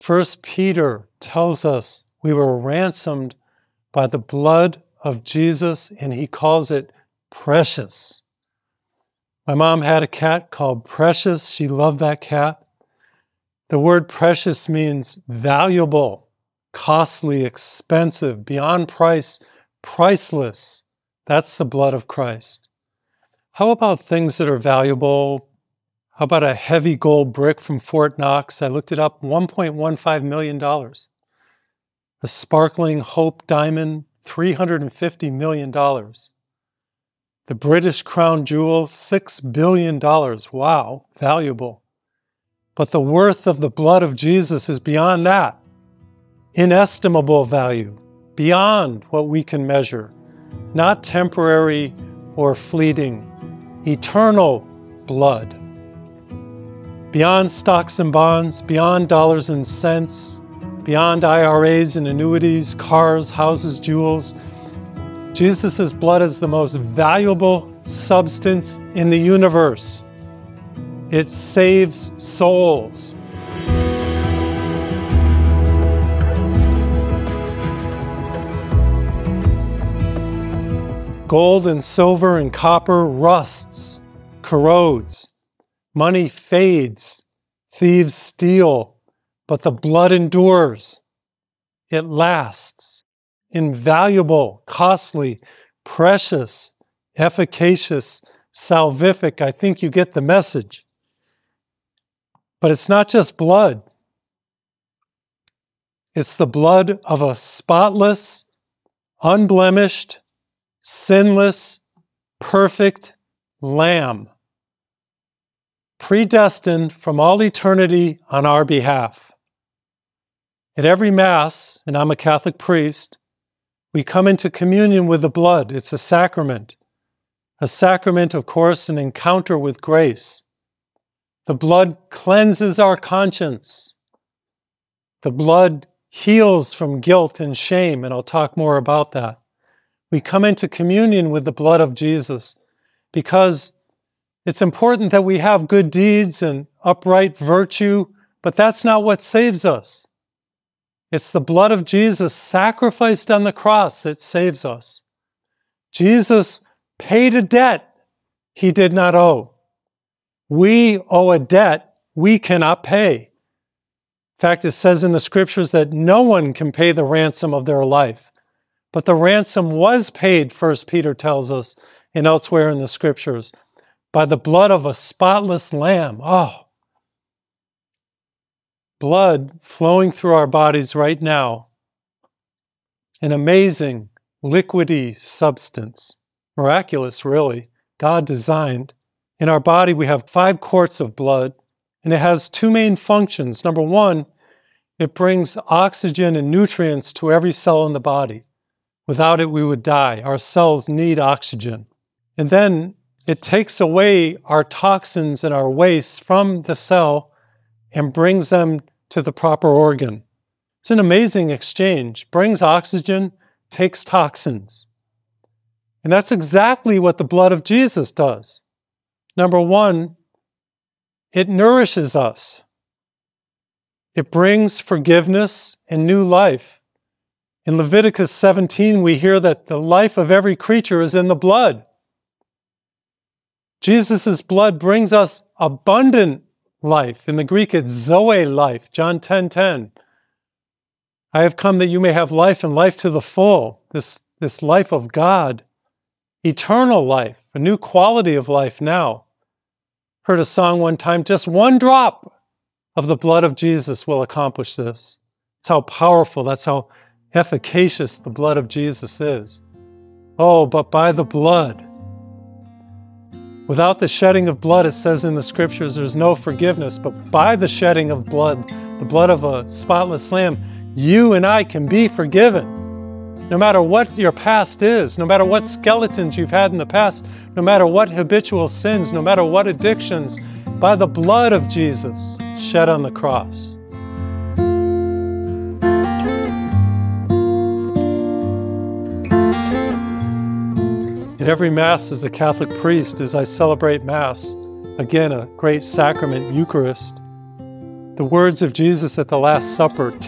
First Peter tells us we were ransomed by the blood of Jesus, and he calls it precious. My mom had a cat called Precious. She loved that cat. The word precious means valuable, costly, expensive, beyond price, priceless. That's the blood of Christ. How about things that are valuable? How about a heavy gold brick from Fort Knox? I looked it up, $1.15 million. A sparkling Hope diamond, $350 million. The British crown jewel, $6 billion. Wow, valuable. But the worth of the blood of Jesus is beyond that. Inestimable value, beyond what we can measure. Not temporary or fleeting. Eternal blood. Beyond stocks and bonds, beyond dollars and cents, beyond IRAs and annuities, cars, houses, jewels. Jesus' blood is the most valuable substance in the universe. It saves souls. Gold and silver and copper rusts, corrodes. Money fades, thieves steal, but the blood endures. It lasts. Invaluable, costly, precious, efficacious, salvific. I think you get the message. But it's not just blood. It's the blood of a spotless, unblemished, sinless, perfect Lamb, predestined from all eternity on our behalf. At every Mass, and I'm a Catholic priest, we come into communion with the blood. It's a sacrament. A sacrament, of course, an encounter with grace. The blood cleanses our conscience. The blood heals from guilt and shame, and I'll talk more about that. We come into communion with the blood of Jesus because it's important that we have good deeds and upright virtue, but that's not what saves us. It's the blood of Jesus sacrificed on the cross that saves us. Jesus paid a debt he did not owe. We owe a debt we cannot pay. In fact, it says in the scriptures that no one can pay the ransom of their life. But the ransom was paid, 1 Peter tells us, and elsewhere in the scriptures, by the blood of a spotless lamb. Oh, blood flowing through our bodies right now. An amazing, liquidy substance. Miraculous, really. God designed. In our body, we have 5 quarts of blood, and it has 2 main functions. Number 1, it brings oxygen and nutrients to every cell in the body. Without it, we would die. Our cells need oxygen. And then it takes away our toxins and our waste from the cell and brings them to the proper organ. It's an amazing exchange. Brings oxygen, takes toxins. And that's exactly what the blood of Jesus does. Number 1, it nourishes us. It brings forgiveness and new life. In Leviticus 17, we hear that the life of every creature is in the blood. Jesus' blood brings us abundant life. In the Greek, it's Zoe life, John 10:10. I have come that you may have life and life to the full. This life of God, eternal life, a new quality of life now. Heard a song one time, just 1 drop of the blood of Jesus will accomplish this. That's how powerful, that's how efficacious the blood of Jesus is. Oh, but by the blood. Without the shedding of blood, it says in the scriptures, there's no forgiveness. But by the shedding of blood, the blood of a spotless lamb, you and I can be forgiven. No matter what your past is, no matter what skeletons you've had in the past, no matter what habitual sins, no matter what addictions, by the blood of Jesus shed on the cross. At every Mass as a Catholic priest, as I celebrate Mass, again, a great sacrament, Eucharist, The words of Jesus at the Last Supper